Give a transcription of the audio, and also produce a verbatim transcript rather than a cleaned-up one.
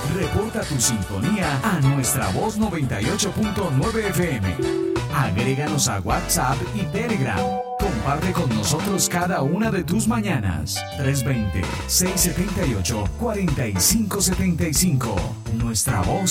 Reporta tu sintonía a nuestra voz noventa y ocho punto nueve F M. Agréganos a WhatsApp y Telegram. Comparte con nosotros cada una de tus mañanas. tres dos cero, seis siete ocho, cuatro cinco siete cinco. Nuestra voz